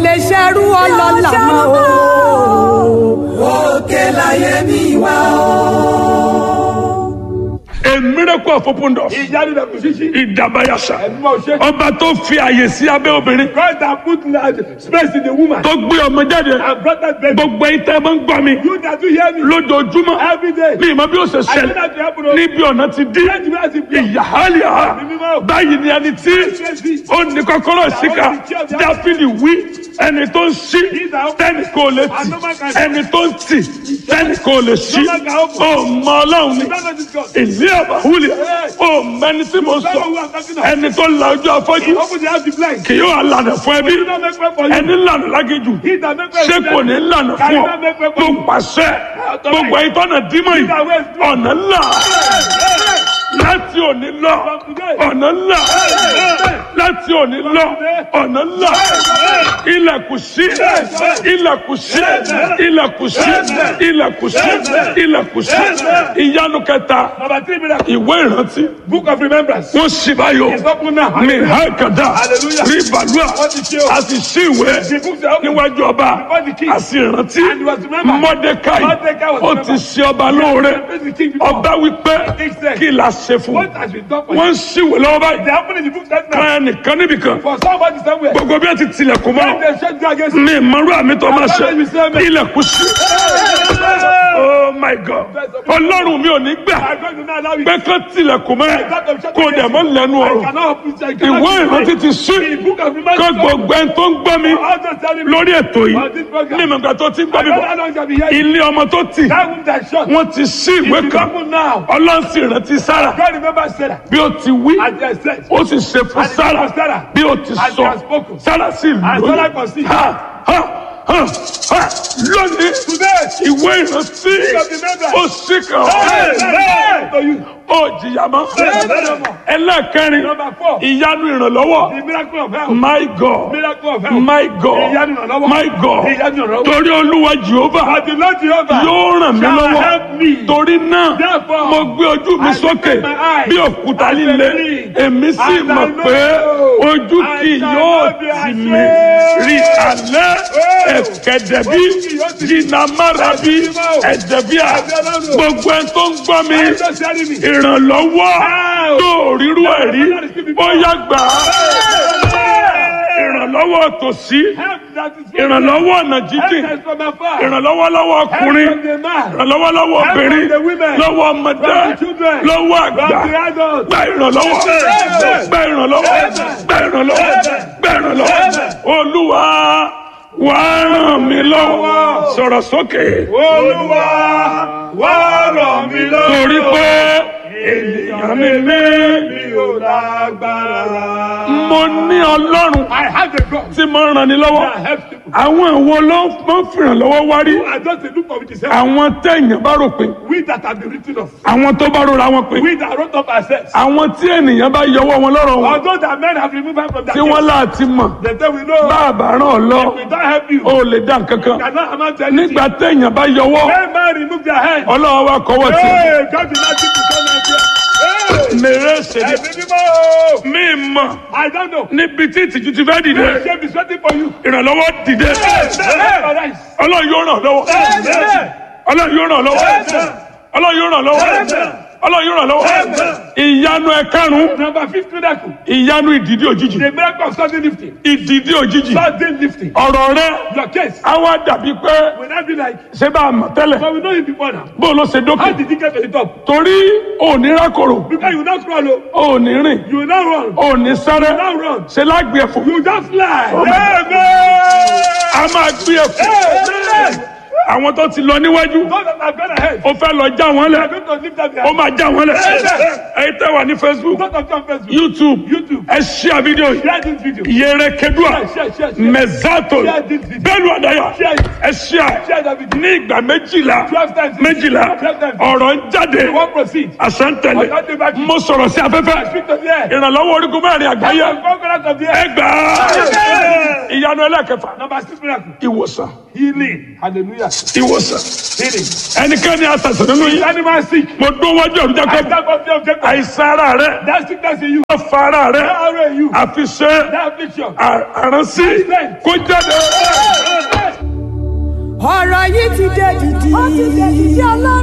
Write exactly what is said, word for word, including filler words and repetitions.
lè ṣerú ọlọ́lá mọ́ o. Òkè láyé mi wá o. A miracle of open doors. Ìyanu na kùsìsì. Ìdàbàyàṣà. Ẹ̀dùnmá òṣèlú. Ọba tó fi àyè sí abẹ́ obìnrin. God that put space in the woman. Tó gbé ọmọ jáde. And brought that baby. Gbogbo ẹ̀yin tẹ́ ẹ máa ń gbọ́ mi. You that do hear me. Lójoojúmọ́. Every day. Ní ìmọ̀ bí ó ṣe I know ṣẹlẹ̀. that you happen. Níbi ọ̀nà ti dí. Let me ask you. Ìyáhálíà. Báyìí ni ẹni tí ó ní kọ́kọ́rọ́ síkà. Dáfídì wí ẹni tó ń ṣí tẹ́nì kò lè tì. Ẹni tó ń tì tẹ́nì kò lè ṣí. Ó mọ Ọlọ́run ni. Ìlú àbáwúlẹ̀. Ó mẹni tí mo sọ. Ẹni tó la ojú afọ́jú. Kì yóò lànà fún ẹbí. Ẹni lànà lágéjù. Ṣé kò ní lànà fún ọ? Mo pàṣẹ. Gbogbo ẹ̀yin tọ́nà dímọ̀ yìí. Ọ̀nà ńlá. Láti òní lọ. Ọ̀nà ńlá. Láti òní lọ. Ọ̀nà ńlá. Ilẹ̀kùn sí. Ilẹ̀kùn sí. Ilẹ̀kùn sí. Ilẹ̀kùn sí. Ilẹ̀kùn sí. Ìyanu kẹta. Ìwé ìrántí. Book of remembrance. Wọ́n sì báyọ̀. It's open now. Mi hákàdá. Rí bàlúà. A sì sí ìwé níwájú ọba. A sì rántí. Mọ́dékáì. Ó ti ṣe ọba lóore. Ọba wípé kí la ṣe fún. Wọ́n ń ṣíwèé lọ́wọ́ báyìí. Kan nìkan níbìkan. Gbogbo bí wọ́n ti tilẹ̀kùn mọ́. Mi ìmọ̀rú àmì tó máa ṣe. Ilẹ̀kùn sí. Oh my God. Ọlọ́run mi ò ní gbà. Pé kán tilẹ̀kùn mọ́. Kò dẹ̀ mọ́ lẹ́nu ọ̀rọ̀. Ìwé ìrántí ti sí. Kán gbogbo ẹni tó ń gbọ́ mi lórí ètò yìí. Ní ìmọ̀gbà tó ti ń gbọ́ mi bọ̀. Ilé ọmọ tó tì. Wọ́n ti sí ìwé kan. Ọlọ́run sì rántí Sára. Bí ó ti wí. Ó sì ṣe fún Sára. Bí ó ti sọ. Sára sì lóyún. Ha ha ha ha lónìí. Ìwé ìrántí. Ó sì kàn ọ́. Ó jìyà mọ́. Ẹlẹ́kẹrin. Ìyanu ìrànlọ́wọ́. My God. My God. My God. Torí Olúwa Jèhófà yóò ràn mí lọ́wọ́. Torí náà mo gbé ojú mi sókè bí òkúta líle. Èmi sì mọ̀ pé ojú kì yóò tì mí. Rí alẹ́ ẹ̀kẹ́dẹ̀bí jìnnàmárabi ẹ̀dẹ̀bíà. Gbogbo ẹni tó ń gbọ́ mi. Ìrànlọ́wọ́ tó rírú ẹ̀rí bóyá gbà á. Ìrànlọ́wọ́ tòsí. Ìrànlọ́wọ́ ọ̀nà jíjìn. Ìrànlọ́wọ́ lọ́wọ́ ọkùnrin. Ìrànlọ́wọ́ lọ́wọ́ obìnrin. Lọ́wọ́ ọmọdé. Lọ́wọ́ àgbà. Gba ìrànlọ́wọ́. Gba ìrànlọ́wọ́. Gba ìrànlọ́wọ́. Gba ìrànlọ́wọ́. Olúwa wá ràn mí lọ́wọ́. Sọ̀rọ̀ sókè. Olúwa wá ràn mí lọ́wọ́. Torí pé ènìyàn mi ní mi ò lágbára. mo ní Ọlọ́run I have a God tí mo ń ràn ní lọ́wọ́. that helps people. Àwọn ìwo ló ń fìràn lọ́wọ́ wá rí. I just a look of it is help. Àwọn téèyàn bá rò pé. We that have been written off. Àwọn tó bá rora wọn pé. We that wrote up ourselves. Àwọn tí ènìyàn bá yọwọ́ wọn lọ́rọ̀ wọn. Although that men have removed us from that Tí wọ́n láti mọ̀. they say we know. Bàbá ràn ọ́ lọ. We don't help you. O lè dá nǹkan kan. Cannot amount to anything. Nígbà téèyàn bá yọwọ́. When man remove their hand. Ọlọ́run wa kọ́wọ́ tì. Hey, God did not give you so much. Hey. Mèrè ṣèlè. Ẹ̀mí mímọ́. Mi mọ̀. I don't know. Níbi tí ìtìjú ti fẹ́ dìde. Shame is waiting for you. Ìrànlọ́wọ́ dìde. Arise. Ọlọ́run yóò ràn ọ́ lọ́wọ́. Ọlọ́run yóò ràn ọ́ lọ́wọ́. Ọlọ́run yóò ràn ọ́ lọ́wọ́. Ọlọ́run yóò ràn ọ́ lọ́wọ́. Ìyanu ẹ̀karùn-ún. Number fifth miracle. Ìyanu ìdìdí òjijì. The miracle of sudden lifting. Ìdìdí òjijì. Sudden lifting. Ọ̀rọ̀ rẹ. Your case Á wá dàbí pé will not be like. ṣé bá a mọ̀ tẹ́lẹ̀. But we know you before now. Bó o lọ ṣe How dókè. did you get to the top? Torí òní rákòrò. Because you not crawl. oh. Òní rìn. You not run. Òní sáré. You not run. Ṣé lágbè ẹ̀fọ́. You just fly. Oh my Amen. A máa gbé ẹ̀fọ́. Amen. Àwọn tó ti lọ níwájú. Those that have gone ahead. Ó fẹ́ lọ já wọn They lẹ̀. are going to lift up their Ó hands. máa já wọn lẹ̀. Ẹ̀yin tẹ́ wà ní Facebook. Those that come Facebook. YouTube. YouTube. Ẹ share fídíò yìí. Share this video. Yẹrẹ kedua. Share, share, share, share. Mẹ̀zátò. Share this video. Bẹ́ẹ̀ni àdáyà. Share it. Ẹ share. Share that video. Ní ìgbà méjìlá. Twelve times. Méjìlá. Twelve times. Ọ̀rọ̀ ń jáde. You won't proceed. Àṣà ń tẹ̀lé. Ọ̀gá dé bá kí. Mo sọ̀rọ̀ sí afẹ́fẹ́. Speak to the air. Ìrànlọ́wọ́ orígun mẹ́rin àgbáyé. Conquerors of the Ẹ air. gbà á. Ìyá ìyanu ẹlẹ́kẹfà. Number six miracle. Ìwòsàn. Healing. Hallelujah. Ìwòsàn. Healing. Ẹnikẹ́ni àtàtà nínú Is yìí. anyone sick? Mo dún wájú ọ̀run I Jákọ́bù. stand up there of Jacob. Àìsàn ara rẹ̀. That sickness in you. Wọ́n fa ara rẹ̀. That arrow in you. Àfi ṣe That affliction. àránsí kó jáde. ọ̀rọ̀ yìí ti dé dìdì. ó ti dé dìdì ọlọ́run.